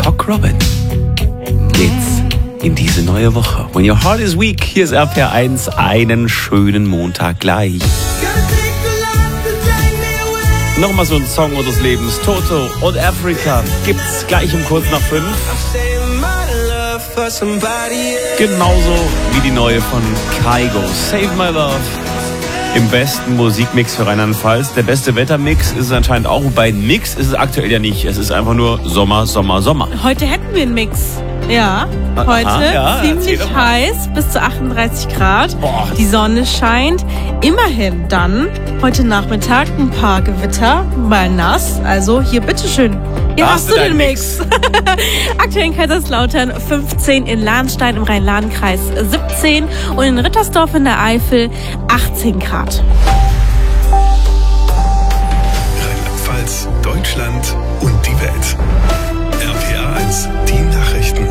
Doc Robin geht's in diese neue Woche. When your heart is weak, hier ist RPR1. Einen schönen Montag gleich. Nochmal so ein Song unseres Lebens. Toto und Africa gibt's gleich um kurz nach 5. Genauso wie die neue von Kygo, Save My Love. Im besten Musikmix für Rheinland-Pfalz. Der beste Wettermix ist es anscheinend auch. Wobei ein Mix ist es aktuell ja nicht. Es ist einfach nur Sommer, Sommer, Sommer. Heute hätten wir einen Mix. Ja, heute ziemlich heiß, bis zu 38 Grad. Boah. Die Sonne scheint. Immerhin dann heute Nachmittag ein paar Gewitter, mal nass. Also hier, bitteschön. Hier hast du den Mix. Aktuell in Kaiserslautern 15, in Lahnstein im Rhein-Lahn-Kreis 17 und in Rittersdorf in der Eifel 18 Grad. Rheinland-Pfalz, Deutschland und die Welt. RPR1, die Nachrichten.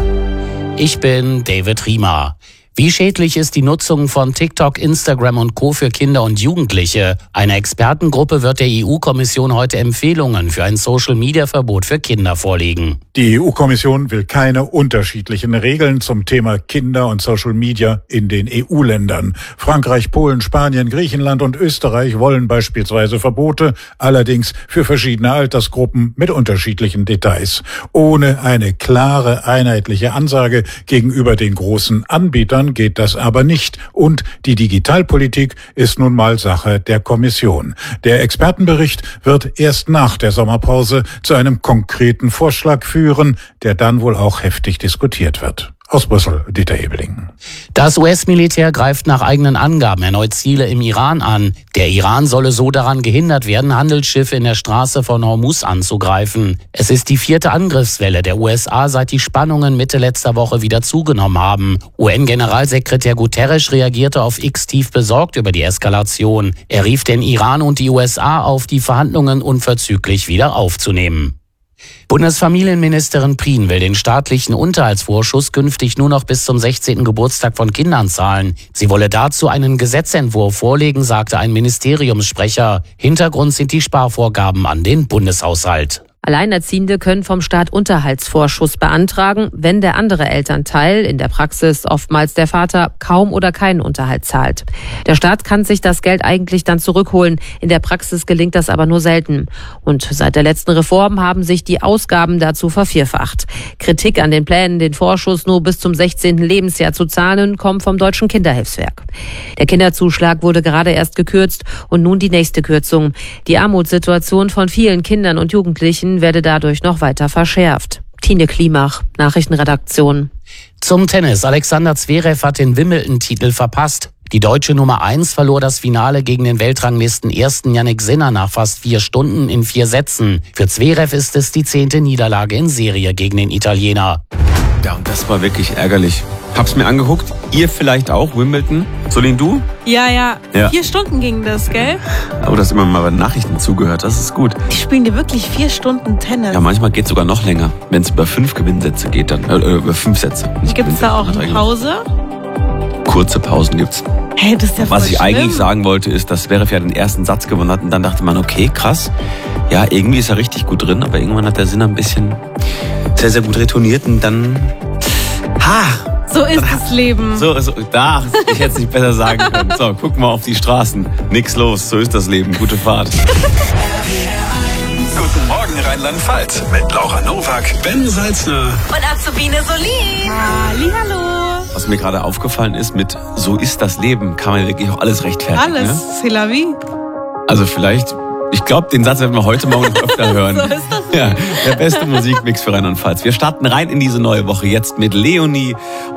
Ich bin David Riemer. Wie schädlich ist die Nutzung von TikTok, Instagram und Co. für Kinder und Jugendliche? Eine Expertengruppe wird der EU-Kommission heute Empfehlungen für ein Social-Media-Verbot für Kinder vorlegen. Die EU-Kommission will keine unterschiedlichen Regeln zum Thema Kinder und Social Media in den EU-Ländern. Frankreich, Polen, Spanien, Griechenland und Österreich wollen beispielsweise Verbote, allerdings für verschiedene Altersgruppen mit unterschiedlichen Details. Ohne eine klare, einheitliche Ansage gegenüber den großen Anbietern geht das aber nicht. Und die Digitalpolitik ist nun mal Sache der Kommission. Der Expertenbericht wird erst nach der Sommerpause zu einem konkreten Vorschlag führen, der dann wohl auch heftig diskutiert wird. Aus Brüssel, Dieter Hebeling. Das US-Militär greift nach eigenen Angaben erneut Ziele im Iran an. Der Iran solle so daran gehindert werden, Handelsschiffe in der Straße von Hormuz anzugreifen. Es ist die 4. Angriffswelle der USA, seit die Spannungen Mitte letzter Woche wieder zugenommen haben. UN-Generalsekretär Guterres reagierte auf X tief besorgt über die Eskalation. Er rief den Iran und die USA auf, die Verhandlungen unverzüglich wieder aufzunehmen. Bundesfamilienministerin Prien will den staatlichen Unterhaltsvorschuss künftig nur noch bis zum 16. Geburtstag von Kindern zahlen. Sie wolle dazu einen Gesetzentwurf vorlegen, sagte ein Ministeriumssprecher. Hintergrund sind die Sparvorgaben an den Bundeshaushalt. Alleinerziehende können vom Staat Unterhaltsvorschuss beantragen, wenn der andere Elternteil, in der Praxis oftmals der Vater, kaum oder keinen Unterhalt zahlt. Der Staat kann sich das Geld eigentlich dann zurückholen. In der Praxis gelingt das aber nur selten. Und seit der letzten Reform haben sich die Ausgaben dazu vervierfacht. Kritik an den Plänen, den Vorschuss nur bis zum 16. Lebensjahr zu zahlen, kommt vom Deutschen Kinderhilfswerk. Der Kinderzuschlag wurde gerade erst gekürzt und nun die nächste Kürzung. Die Armutssituation von vielen Kindern und Jugendlichen werde dadurch noch weiter verschärft. Tine Klimach, Nachrichtenredaktion. Zum Tennis. Alexander Zverev hat den Wimbledon-Titel verpasst. Die deutsche Nummer 1 verlor das Finale gegen den Weltranglisten-Ersten Yannick Sinner nach fast 4 Stunden in 4 Sätzen. Für Zverev ist es die 10. Niederlage in Serie gegen den Italiener. Ja, und das war wirklich ärgerlich. Hab's mir angeguckt. Ihr vielleicht auch, Wimbledon? Solin, du? Ja. 4 Stunden ging das, gell? Aber du hast immer mal bei Nachrichten zugehört, das ist gut. Die spielen dir wirklich 4 Stunden Tennis. Ja, manchmal geht's sogar noch länger. Wenn es über 5 Gewinnsätze geht, dann über 5 Sätze. Gibt es da auch eine Pause? Kurze Pausen gibt's. Hey, das ist ja voll Was ich schlimm. eigentlich sagen wollte, ist, dass Zverev ja den ersten Satz gewonnen hat und dann dachte man, okay, krass. Ja, irgendwie ist er richtig gut drin, aber irgendwann hat der Sinner ein bisschen sehr, sehr gut retourniert und dann... So ist das Leben. Ich hätte es nicht besser sagen können. So, guck mal auf die Straßen. Nix los, so ist das Leben. Gute Fahrt. Guten Morgen Rheinland-Pfalz mit Laura Nowak, Ben Salzner Und Azubine Solin. Hallihallo. Was mir gerade aufgefallen ist, mit so ist das Leben, kann man wirklich auch alles rechtfertigen. Alles, Ne? c'est la vie. Also vielleicht, ich glaube, den Satz werden wir heute Morgen noch öfter hören. So ist das. Ja, der beste Musikmix für Rheinland-Pfalz. Wir starten rein in diese neue Woche jetzt mit Leonie